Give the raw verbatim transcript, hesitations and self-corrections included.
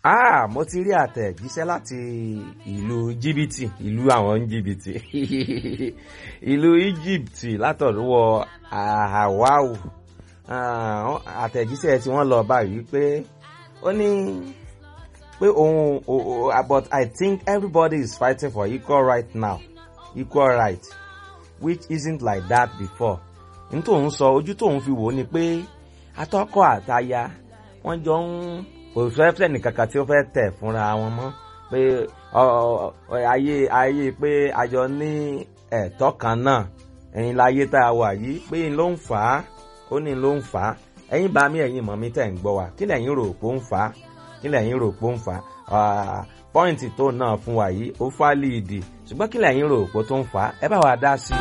Ah, mo ti rí àtẹ̀jíṣẹ́ láti ìlú jìbìtì, ìlú àwọn jìbìtì, ìlú Egypt látọ̀dọ̀ Hawau. Àtẹ̀jíṣẹ́ tí wọ́n lọ báyìí pé ó ní pé òun, but I think everybody is fighting for equal right now, equal right, which isn't like that before. N tóun sọ, ojú tóun fi wò ni pé atọ́kọ àtaya wọ́n jọ ń kò fẹ́ nìkankan tí ó fẹ́ tẹ̀ fúnra wọn mọ́, pé ayé ayé pé àjọ ní ẹ̀tọ́ kan náà, ẹ̀yin láyé tá a wà yìí, pé n ló ń fà á, ó ní ló ń fà á. Ẹ̀yin bá mi, ẹ̀yin mọ̀ mi tẹ̀ ń gbọ́ wa, kí lẹ̀yin rò pé ó ń fà á, kí lẹ̀yin rò pé ó ń fà á. Pọ́ìntì tó náà fún wa yìí ó fà líìdì, ṣùgbọ́n kí lẹ̀yin rò pé tó ń fà á, ẹ bá wa dá sí i.